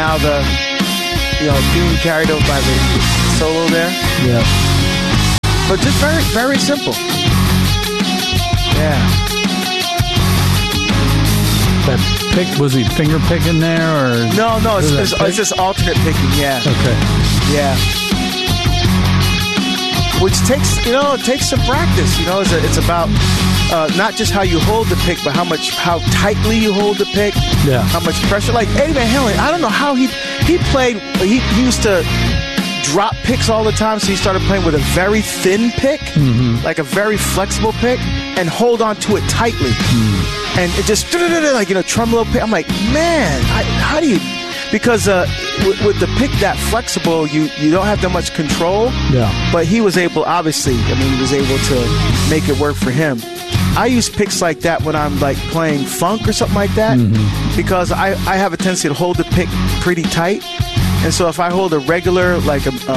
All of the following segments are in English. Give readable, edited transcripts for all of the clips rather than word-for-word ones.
now being carried over by the solo there. Yeah. But just very, very simple. Yeah. That pick, was he finger picking there, or no? It's just alternate picking. Yeah. Okay. Yeah. Which takes some practice. It's about not just how you hold the pick, but how tightly you hold the pick. Yeah. How much pressure. Like Eddie Van Halen, I don't know how he played. He used to drop picks all the time, so he started playing with a very thin pick, like a very flexible pick, and hold on to it tightly. And it just tremolo pick. I'm like, man, how do you? Because with the pick that flexible, you don't have that much control. Yeah. But he was able, obviously, he was able to make it work for him. I use picks like that when I'm like playing funk or something like that, because I have a tendency to hold the pick pretty tight, and so if I hold a regular a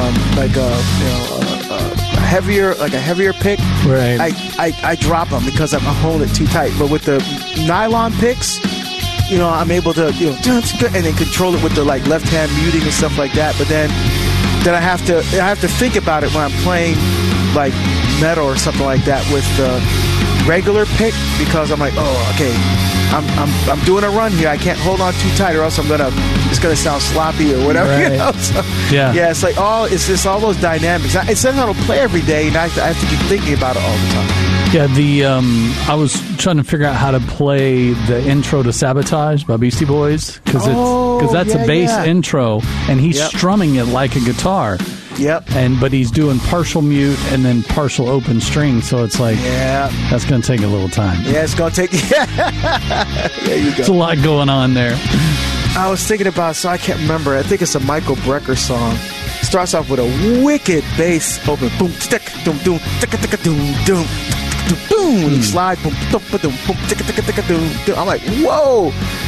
heavier pick, right, I drop them because I'm holding it too tight. But with the nylon picks, I'm able to and then control it with the like left hand muting and stuff like that. But then I have to think about it when I'm playing like metal or something like that with the regular pick, because I'm like, oh, okay, I'm doing a run here. I can't hold on too tight, or else it's gonna sound sloppy or whatever. Right. So, yeah, it's like all those dynamics. It's something I don't play every day, and I have to keep thinking about it all the time. Yeah, I was trying to figure out how to play the intro to Sabotage by Beastie Boys, because that's a bass intro, and he's strumming it like a guitar. Yep. But he's doing partial mute and then partial open string, so it's like, that's going to take a little time. Yeah, it's going to take. There you go. There's a lot going on there. I was thinking about, so I can't remember. I think it's a Michael Brecker song. Starts off with a wicked bass open, boom, stick, doom, doom, ticka, ticka, doom, doom, boom. You slide, boom, boom, boom, boom, ticka, ticka, ticka, doom, doom. I'm like, whoa.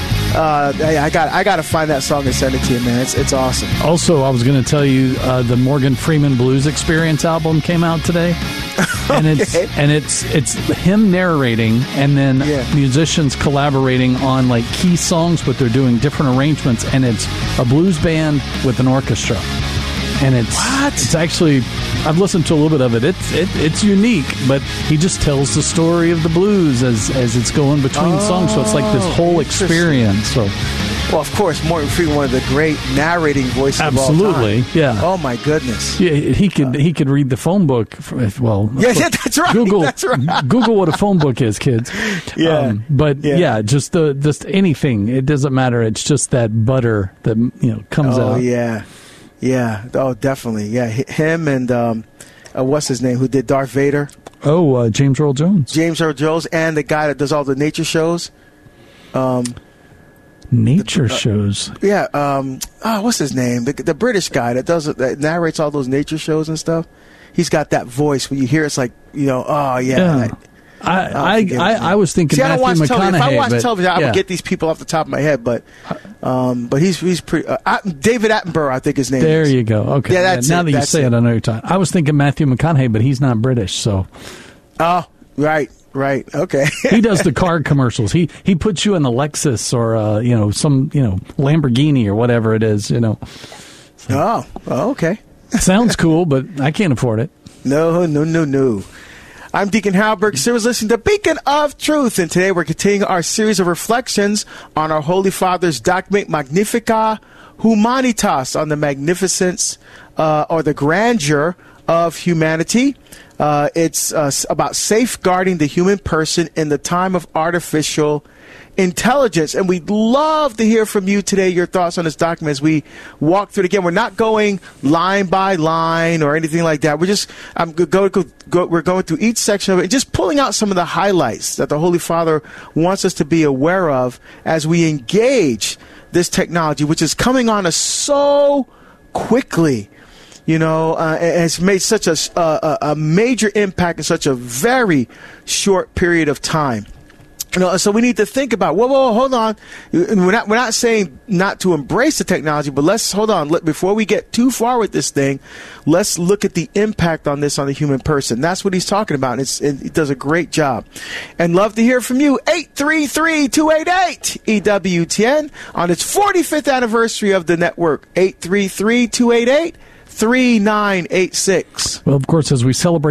I got to find that song and send it to you, man. It's awesome. Also, I was going to tell you the Morgan Freeman Blues Experience album came out today, and it's him narrating and then musicians collaborating on like key songs, but they're doing different arrangements, and it's a blues band with an orchestra. And it's actually, I've listened to a little bit of it. It's unique, but he just tells the story of the blues as it's going between songs. So it's like this whole experience. So, well, of course, Morgan Freeman, one of the great narrating voices of all time. Absolutely, yeah. Oh my goodness. Yeah, he could read the phone book. That's right. Google, that's right. Google what a phone book is, kids. Yeah, just anything. It doesn't matter. It's just that butter that comes out. Oh yeah. Yeah. Oh, definitely. Yeah. Him and what's his name? Who did Darth Vader? Oh, James Earl Jones. James Earl Jones, and the guy that does all the nature shows. Nature shows. Yeah. What's his name? The British guy that narrates all those nature shows and stuff. He's got that voice when you hear it's like oh yeah. I was thinking Matthew McConaughey. If I watch television, I would get these people off the top of my head, but he's pretty. David Attenborough, I think his name. There is. you go. Okay. Yeah, now that you say it, I know you're talking. I was thinking Matthew McConaughey, but he's not British, so. Oh, right. Okay. He does the car commercials. He puts you in the Lexus or some Lamborghini or whatever it is. So. Oh, okay. Sounds cool, but I can't afford it. No. I'm Deacon Halberg. So listening to Beacon of Truth, and today we're continuing our series of reflections on our Holy Father's document Magnificat Humanitas, on the magnificence or the grandeur of humanity. It's about safeguarding the human person in the time of artificial intelligence. And we'd love to hear from you today, your thoughts on this document as we walk through it again. We're not going line by line or anything like that. We're just we're going through each section of it and just pulling out some of the highlights that the Holy Father wants us to be aware of as we engage this technology, which is coming on us so quickly. It's made such a major impact in such a very short period of time. So we need to think about, whoa, hold on. We're not saying not to embrace the technology, but let's hold on. Before we get too far with this thing, let's look at the impact on this on the human person. That's what he's talking about. And it does a great job. And love to hear from you. 833-288-EWTN on its 45th anniversary of the network. 833-288-3986. Well, of course, as we celebrate